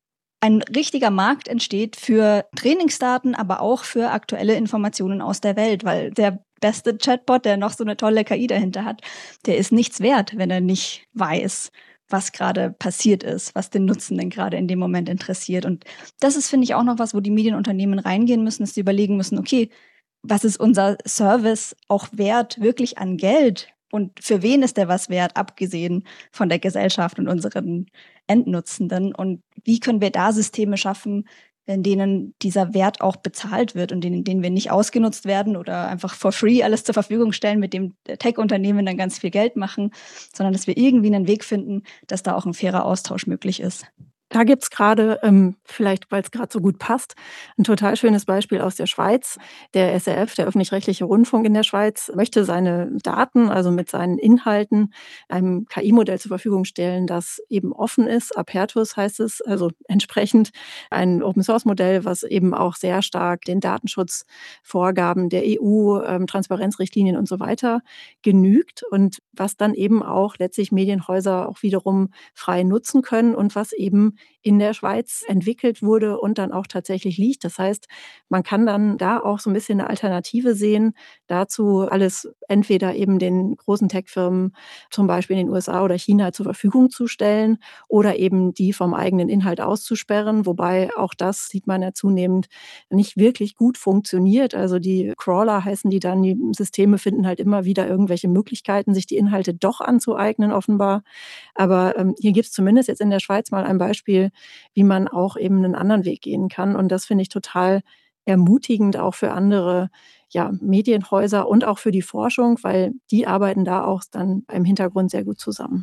ein richtiger Markt entsteht für Trainingsdaten, aber auch für aktuelle Informationen aus der Welt, weil der beste Chatbot, der noch so eine tolle K I dahinter hat, der ist nichts wert, wenn er nicht weiß, was gerade passiert ist, was den Nutzenden gerade in dem Moment interessiert. Und das ist, finde ich, auch noch was, wo die Medienunternehmen reingehen müssen, dass sie überlegen müssen, okay, was ist unser Service auch wert, wirklich an Geld? Und für wen ist der was wert, abgesehen von der Gesellschaft und unseren Endnutzenden? Und wie können wir da Systeme schaffen, in denen dieser Wert auch bezahlt wird und in denen wir nicht ausgenutzt werden oder einfach for free alles zur Verfügung stellen, mit dem Tech-Unternehmen dann ganz viel Geld machen, sondern dass wir irgendwie einen Weg finden, dass da auch ein fairer Austausch möglich ist. Da gibt's gerade, ähm, vielleicht weil es gerade so gut passt, ein total schönes Beispiel aus der Schweiz. Der S R F, der öffentlich-rechtliche Rundfunk in der Schweiz, möchte seine Daten, also mit seinen Inhalten, einem K I-Modell zur Verfügung stellen, das eben offen ist. Apertus heißt es, also entsprechend ein Open-Source-Modell, was eben auch sehr stark den Datenschutzvorgaben der E U, ähm, Transparenzrichtlinien und so weiter genügt und was dann eben auch letztlich Medienhäuser auch wiederum frei nutzen können und was eben in der Schweiz entwickelt wurde und dann auch tatsächlich liegt. Das heißt, man kann dann da auch so ein bisschen eine Alternative sehen, dazu alles entweder eben den großen Tech-Firmen, zum Beispiel in den U S A oder China, zur Verfügung zu stellen oder eben die vom eigenen Inhalt auszusperren, wobei auch das sieht man ja zunehmend nicht wirklich gut funktioniert. Also die Crawler heißen die dann, die Systeme finden halt immer wieder irgendwelche Möglichkeiten, sich die Inhalte doch anzueignen, offenbar. Aber ähm, hier gibt es zumindest jetzt in der Schweiz mal ein Beispiel, wie man auch eben einen anderen Weg gehen kann. Und das finde ich total ermutigend auch für andere ja, Medienhäuser und auch für die Forschung, weil die arbeiten da auch dann im Hintergrund sehr gut zusammen.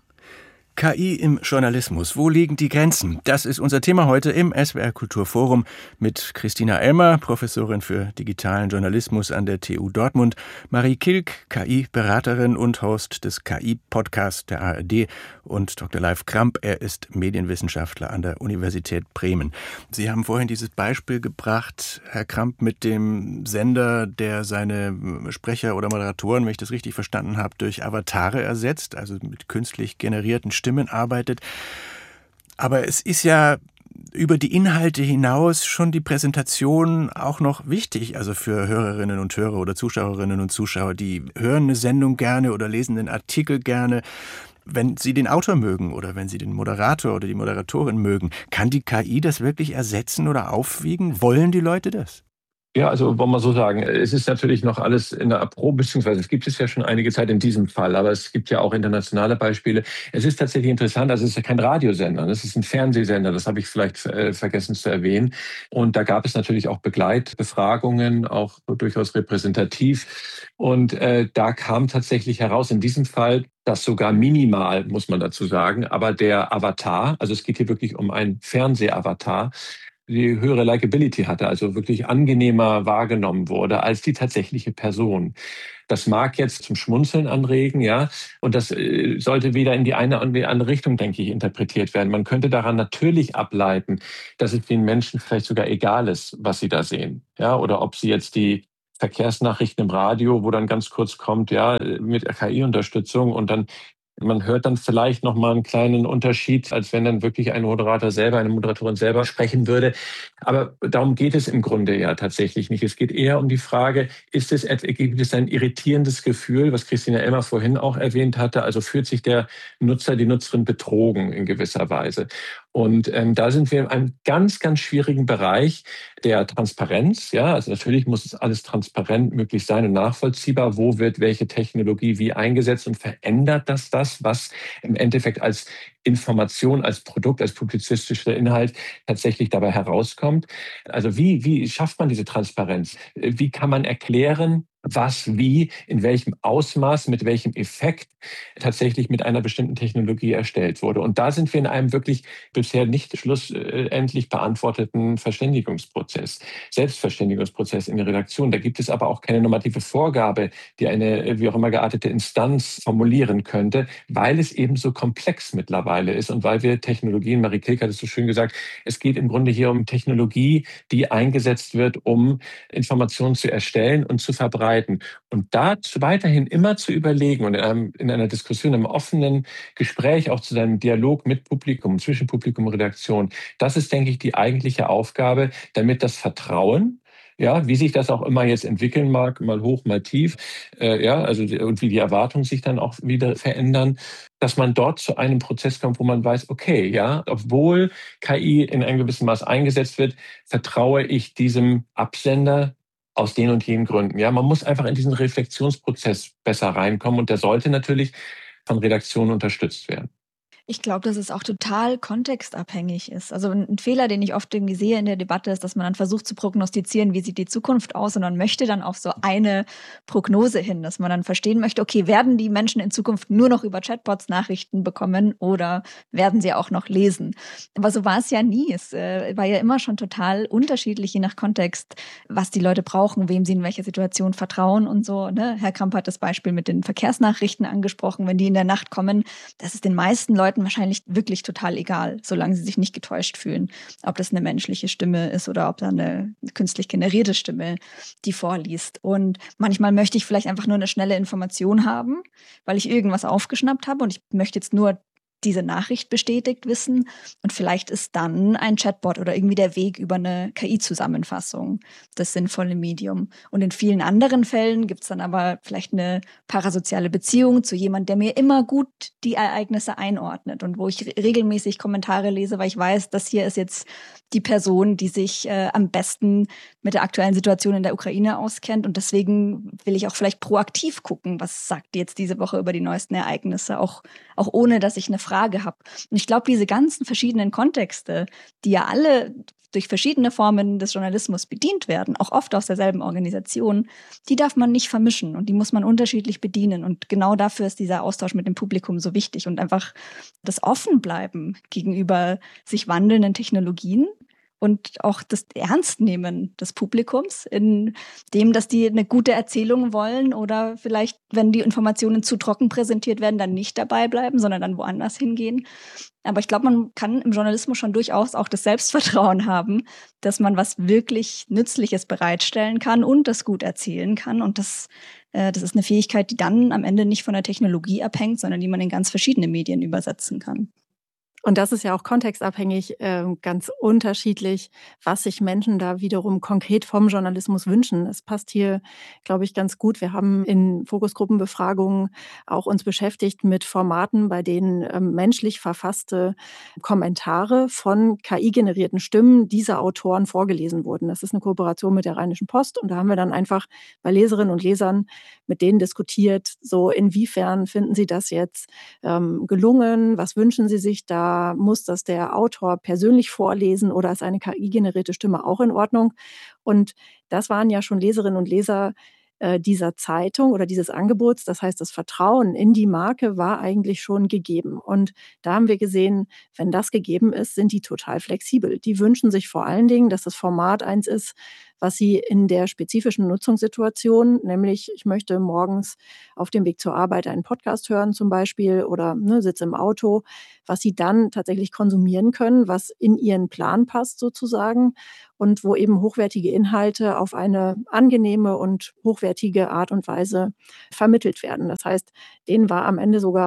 K I im Journalismus. Wo liegen die Grenzen? Das ist unser Thema heute im S W R Kulturforum mit Christina Elmer, Professorin für digitalen Journalismus an der T U Dortmund, Marie Kilk, K I-Beraterin und Host des K I-Podcasts der A R D und Doktor Leif Kramp, er ist Medienwissenschaftler an der Universität Bremen. Sie haben vorhin dieses Beispiel gebracht, Herr Kramp, mit dem Sender, der seine Sprecher oder Moderatoren, wenn ich das richtig verstanden habe, durch Avatare ersetzt, also mit künstlich generierten Stimmen Stimmen arbeitet. Aber es ist ja über die Inhalte hinaus schon die Präsentation auch noch wichtig, also für Hörerinnen und Hörer oder Zuschauerinnen und Zuschauer, die hören eine Sendung gerne oder lesen den Artikel gerne. Wenn Sie den Autor mögen oder wenn Sie den Moderator oder die Moderatorin mögen, kann die K I das wirklich ersetzen oder aufwiegen? Wollen die Leute das? Ja, also wollen wir so sagen, es ist natürlich noch alles in der Erprobe, beziehungsweise es gibt es ja schon einige Zeit in diesem Fall, aber es gibt ja auch internationale Beispiele. Es ist tatsächlich interessant, also es ist ja kein Radiosender, es ist ein Fernsehsender, das habe ich vielleicht äh, vergessen zu erwähnen. Und da gab es natürlich auch Begleitbefragungen, auch durchaus repräsentativ. Und äh, da kam tatsächlich heraus, in diesem Fall, dass sogar minimal, muss man dazu sagen, aber der Avatar, also es geht hier wirklich um einen Fernsehavatar, die höhere Likability hatte, also wirklich angenehmer wahrgenommen wurde als die tatsächliche Person. Das mag jetzt zum Schmunzeln anregen, ja, und das äh, sollte weder in die eine oder in die andere Richtung, denke ich, interpretiert werden. Man könnte daran natürlich ableiten, dass es den Menschen vielleicht sogar egal ist, was sie da sehen, ja, oder ob sie jetzt die Verkehrsnachrichten im Radio, wo dann ganz kurz kommt, ja, mit K I-Unterstützung und dann Man hört dann vielleicht noch mal einen kleinen Unterschied, als wenn dann wirklich ein Moderator selber, eine Moderatorin selber sprechen würde. Aber darum geht es im Grunde ja tatsächlich nicht. Es geht eher um die Frage, ist es, gibt es ein irritierendes Gefühl, was Christina Elmer vorhin auch erwähnt hatte, also fühlt sich der Nutzer, die Nutzerin betrogen in gewisser Weise. Und ähm, da sind wir in einem ganz, ganz schwierigen Bereich der Transparenz. Ja, also natürlich muss es alles transparent möglich sein und nachvollziehbar. Wo wird welche Technologie wie eingesetzt und verändert das das, was im Endeffekt als Information, als Produkt, als publizistischer Inhalt tatsächlich dabei herauskommt? Also wie, wie schafft man diese Transparenz? Wie kann man erklären, was, wie, in welchem Ausmaß, mit welchem Effekt tatsächlich mit einer bestimmten Technologie erstellt wurde. Und da sind wir in einem wirklich bisher nicht schlussendlich beantworteten Verständigungsprozess, Selbstverständigungsprozess in der Redaktion. Da gibt es aber auch keine normative Vorgabe, die eine wie auch immer geartete Instanz formulieren könnte, weil es eben so komplex mittlerweile ist und weil wir Technologien, Marie Kilk hat es so schön gesagt, es geht im Grunde hier um Technologie, die eingesetzt wird, um Informationen zu erstellen und zu verbreiten. Und da weiterhin immer zu überlegen und in, einem, in einer Diskussion, einem offenen Gespräch, auch zu einem Dialog mit Publikum, zwischen Publikum und Redaktion, das ist, denke ich, die eigentliche Aufgabe, damit das Vertrauen, ja, wie sich das auch immer jetzt entwickeln mag, mal hoch, mal tief, äh, ja, also und wie die Erwartungen sich dann auch wieder verändern, dass man dort zu einem Prozess kommt, wo man weiß, okay, ja, obwohl K I in einem gewissen Maß eingesetzt wird, vertraue ich diesem Absender aus den und jenen Gründen. Ja, man muss einfach in diesen Reflexionsprozess besser reinkommen und der sollte natürlich von Redaktionen unterstützt werden. Ich glaube, dass es auch total kontextabhängig ist. Also ein Fehler, den ich oft irgendwie sehe in der Debatte, ist, dass man dann versucht zu prognostizieren, wie sieht die Zukunft aus und man möchte dann auf so eine Prognose hin, dass man dann verstehen möchte, okay, werden die Menschen in Zukunft nur noch über Chatbots Nachrichten bekommen oder werden sie auch noch lesen? Aber so war es ja nie. Es äh, war ja immer schon total unterschiedlich, je nach Kontext, was die Leute brauchen, wem sie in welcher Situation vertrauen und so. Ne? Herr Kramp hat das Beispiel mit den Verkehrsnachrichten angesprochen. Wenn die in der Nacht kommen, das ist den meisten Leuten wahrscheinlich wirklich total egal, solange sie sich nicht getäuscht fühlen, ob das eine menschliche Stimme ist oder ob da eine künstlich generierte Stimme die vorliest. Und manchmal möchte ich vielleicht einfach nur eine schnelle Information haben, weil ich irgendwas aufgeschnappt habe und ich möchte jetzt nur diese Nachricht bestätigt wissen und vielleicht ist dann ein Chatbot oder irgendwie der Weg über eine K I-Zusammenfassung das sinnvolle Medium. Und in vielen anderen Fällen gibt es dann aber vielleicht eine parasoziale Beziehung zu jemandem, der mir immer gut die Ereignisse einordnet und wo ich regelmäßig Kommentare lese, weil ich weiß, das hier ist jetzt die Person, die sich äh, am besten mit der aktuellen Situation in der Ukraine auskennt und deswegen will ich auch vielleicht proaktiv gucken, was sagt die jetzt diese Woche über die neuesten Ereignisse, auch, auch ohne, dass ich eine Frage habe. Und ich glaube, diese ganzen verschiedenen Kontexte, die ja alle durch verschiedene Formen des Journalismus bedient werden, auch oft aus derselben Organisation, die darf man nicht vermischen und die muss man unterschiedlich bedienen. Und genau dafür ist dieser Austausch mit dem Publikum so wichtig und einfach das Offenbleiben gegenüber sich wandelnden Technologien und auch das Ernstnehmen des Publikums in dem, dass die eine gute Erzählung wollen oder vielleicht, wenn die Informationen zu trocken präsentiert werden, dann nicht dabei bleiben, sondern dann woanders hingehen. Aber ich glaube, man kann im Journalismus schon durchaus auch das Selbstvertrauen haben, dass man was wirklich Nützliches bereitstellen kann und das gut erzählen kann. Und das, äh, das ist eine Fähigkeit, die dann am Ende nicht von der Technologie abhängt, sondern die man in ganz verschiedene Medien übersetzen kann. Und das ist ja auch kontextabhängig äh, ganz unterschiedlich, was sich Menschen da wiederum konkret vom Journalismus wünschen. Es passt hier, glaube ich, ganz gut. Wir haben in Fokusgruppenbefragungen auch uns beschäftigt mit Formaten, bei denen äh, menschlich verfasste Kommentare von K I-generierten Stimmen dieser Autoren vorgelesen wurden. Das ist eine Kooperation mit der Rheinischen Post und da haben wir dann einfach bei Leserinnen und Lesern mit denen diskutiert, so inwiefern finden sie das jetzt ähm, gelungen, was wünschen sie sich da, muss das der Autor persönlich vorlesen oder ist eine K I-generierte Stimme auch in Ordnung? Und das waren ja schon Leserinnen und Leser äh, dieser Zeitung oder dieses Angebots. Das heißt, das Vertrauen in die Marke war eigentlich schon gegeben. Und da haben wir gesehen, wenn das gegeben ist, sind die total flexibel. Die wünschen sich vor allen Dingen, dass das Format eins ist, was sie in der spezifischen Nutzungssituation, nämlich ich möchte morgens auf dem Weg zur Arbeit einen Podcast hören zum Beispiel oder ne, sitze im Auto, was sie dann tatsächlich konsumieren können, was in ihren Plan passt sozusagen und wo eben hochwertige Inhalte auf eine angenehme und hochwertige Art und Weise vermittelt werden. Das heißt, denen war am Ende sogar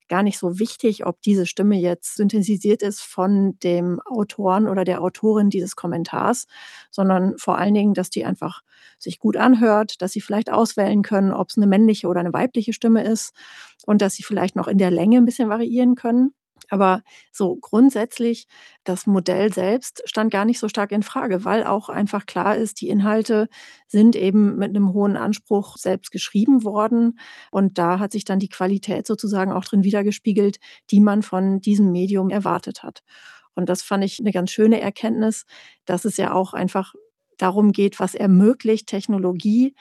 gar nicht so wichtig, ob diese Stimme jetzt synthetisiert ist von dem Autoren oder der Autorin dieses Kommentars, sondern vor allen Dingen, dass die einfach sich gut anhört, dass sie vielleicht auswählen können, ob es eine männliche oder eine weibliche Stimme ist und dass sie vielleicht noch in der Länge ein bisschen variieren können. Aber so grundsätzlich, das Modell selbst stand gar nicht so stark in Frage, weil auch einfach klar ist, die Inhalte sind eben mit einem hohen Anspruch selbst geschrieben worden. Und da hat sich dann die Qualität sozusagen auch drin widergespiegelt, die man von diesem Medium erwartet hat. Und das fand ich eine ganz schöne Erkenntnis, dass es ja auch einfach darum geht, was ermöglicht Technologie,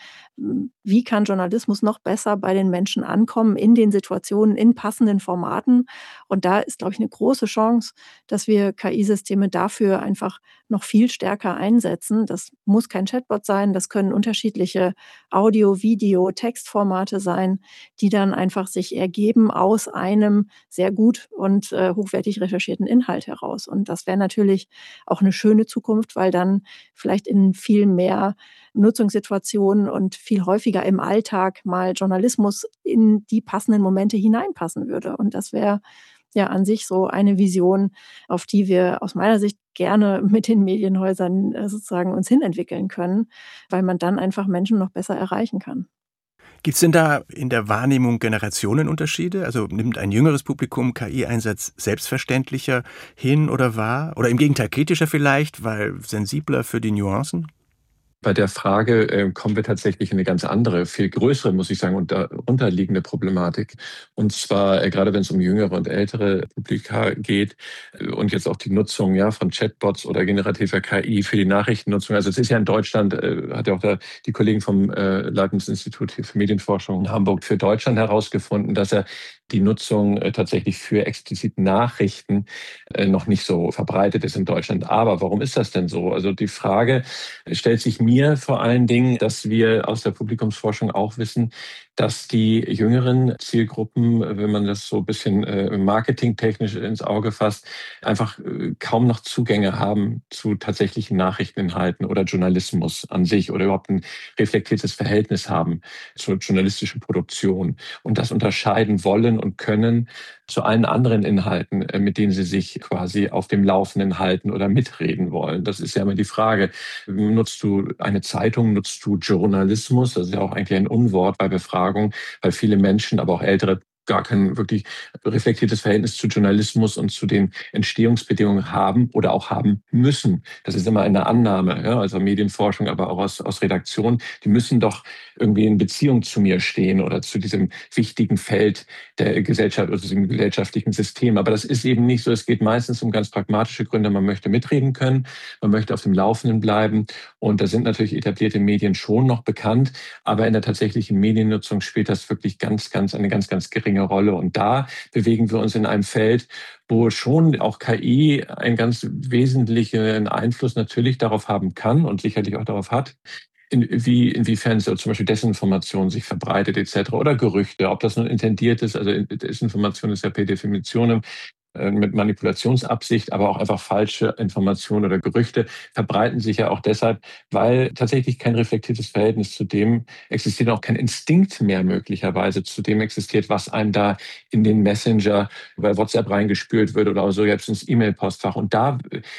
wie kann Journalismus noch besser bei den Menschen ankommen, in den Situationen, in passenden Formaten. Und da ist, glaube ich, eine große Chance, dass wir K I-Systeme dafür einfach noch viel stärker einsetzen. Das muss kein Chatbot sein, das können unterschiedliche Audio-, Video-, Textformate sein, die dann einfach sich ergeben aus einem sehr gut und äh, hochwertig recherchierten Inhalt heraus. Und das wäre natürlich auch eine schöne Zukunft, weil dann vielleicht in viel mehr Nutzungssituationen und viel häufiger im Alltag mal Journalismus in die passenden Momente hineinpassen würde. Und das wäre ja an sich so eine Vision, auf die wir aus meiner Sicht gerne mit den Medienhäusern sozusagen uns hinentwickeln können, weil man dann einfach Menschen noch besser erreichen kann. Gibt es denn da in der Wahrnehmung Generationenunterschiede? Also nimmt ein jüngeres Publikum K I-Einsatz selbstverständlicher hin oder wahr? Oder im Gegenteil kritischer vielleicht, weil sensibler für die Nuancen? Bei der Frage äh, kommen wir tatsächlich in eine ganz andere, viel größere, muss ich sagen, unter, unterliegende Problematik. Und zwar äh, gerade wenn es um jüngere und ältere Publika geht äh, und jetzt auch die Nutzung ja von Chatbots oder generativer K I für die Nachrichtennutzung. Also es ist ja in Deutschland, äh, hat ja auch da die Kollegen vom äh, Leibniz-Institut für Medienforschung in Hamburg für Deutschland herausgefunden, dass er die Nutzung äh, tatsächlich für explizite Nachrichten äh, noch nicht so verbreitet ist in Deutschland. Aber warum ist das denn so? Also die Frage stellt sich mir vor allen Dingen, dass wir aus der Publikumsforschung auch wissen, dass die jüngeren Zielgruppen, wenn man das so ein bisschen äh, marketingtechnisch ins Auge fasst, einfach äh, kaum noch Zugänge haben zu tatsächlichen Nachrichteninhalten oder Journalismus an sich oder überhaupt ein reflektiertes Verhältnis haben zur journalistischen Produktion und das unterscheiden wollen und können zu allen anderen Inhalten, äh, mit denen sie sich quasi auf dem Laufenden halten oder mitreden wollen. Das ist ja immer die Frage, nutzt du eine Zeitung, nutzt du Journalismus? Das ist ja auch eigentlich ein Unwort bei Befragungen, weil viele Menschen, aber auch ältere, gar kein wirklich reflektiertes Verhältnis zu Journalismus und zu den Entstehungsbedingungen haben oder auch haben müssen. Das ist immer eine Annahme, ja, also Medienforschung, aber auch aus, aus Redaktion. Die müssen doch irgendwie in Beziehung zu mir stehen oder zu diesem wichtigen Feld der Gesellschaft oder diesem gesellschaftlichen System. Aber das ist eben nicht so. Es geht meistens um ganz pragmatische Gründe. Man möchte mitreden können, man möchte auf dem Laufenden bleiben. Und da sind natürlich etablierte Medien schon noch bekannt. Aber in der tatsächlichen Mediennutzung spielt das wirklich ganz, ganz, eine ganz, ganz geringe Rolle. Und da bewegen wir uns in einem Feld, wo schon auch K I einen ganz wesentlichen Einfluss natürlich darauf haben kann und sicherlich auch darauf hat, in, wie, inwiefern so zum Beispiel Desinformation sich verbreitet et cetera oder Gerüchte, ob das nun intendiert ist. Also Desinformation ist ja per Definition mit Manipulationsabsicht, aber auch einfach falsche Informationen oder Gerüchte verbreiten sich ja auch deshalb, weil tatsächlich kein reflektiertes Verhältnis zu dem existiert, auch kein Instinkt mehr möglicherweise zu dem existiert, was einem da in den Messenger bei WhatsApp reingespült wird oder so jetzt ins E-Mail-Postfach. Und da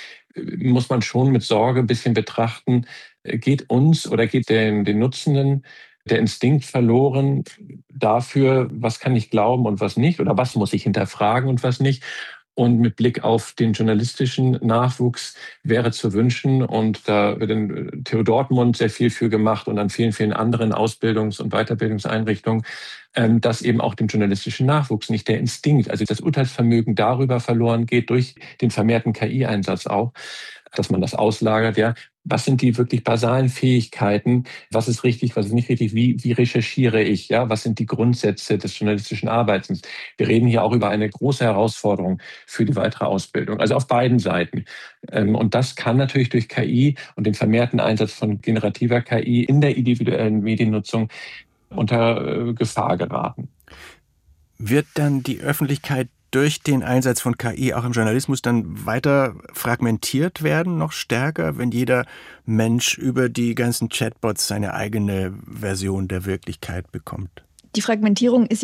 muss man schon mit Sorge ein bisschen betrachten, geht uns oder geht den, den Nutzenden der Instinkt verloren dafür, was kann ich glauben und was nicht oder was muss ich hinterfragen und was nicht. Und mit Blick auf den journalistischen Nachwuchs wäre zu wünschen, und da wird in T U Dortmund sehr viel für gemacht und an vielen, vielen anderen Ausbildungs- und Weiterbildungseinrichtungen, dass eben auch dem journalistischen Nachwuchs nicht der Instinkt, also das Urteilsvermögen darüber verloren geht, durch den vermehrten K I-Einsatz auch, dass man das auslagert, ja. Was sind die wirklich basalen Fähigkeiten? Was ist richtig, was ist nicht richtig? Wie, wie recherchiere ich? Ja, was sind die Grundsätze des journalistischen Arbeitens? Wir reden hier auch über eine große Herausforderung für die weitere Ausbildung, also auf beiden Seiten. Und das kann natürlich durch K I und den vermehrten Einsatz von generativer K I in der individuellen Mediennutzung unter Gefahr geraten. Wird dann die Öffentlichkeit durch den Einsatz von K I auch im Journalismus dann weiter fragmentiert werden, noch stärker, wenn jeder Mensch über die ganzen Chatbots seine eigene Version der Wirklichkeit bekommt? Die Fragmentierung ist